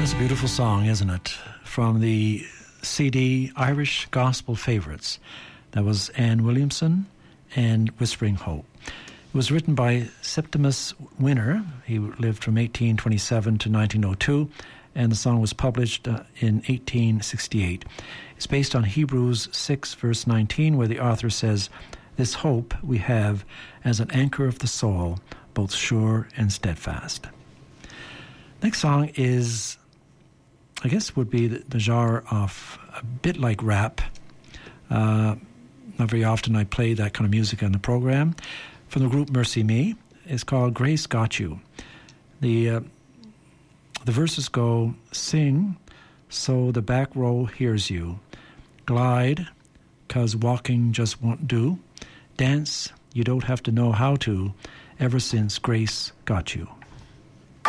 Beautiful song, isn't it? From the CD Irish Gospel Favorites. That was Anne Williamson and Whispering Hope. It was written by Septimus Winner. He lived from 1827 to 1902, and the song was published in 1868. It's based on Hebrews 6, verse 19, where the author says, "This hope we have as an anchor of the soul, both sure and steadfast." Next song is, I guess, would be the genre of a bit like rap. Not very often I play that kind of music on the program. From the group Mercy Me. It's called Grace Got You. The verses go, "Sing so the back row hears you. Glide, 'cause walking just won't do. Dance, you don't have to know how to, ever since grace got you."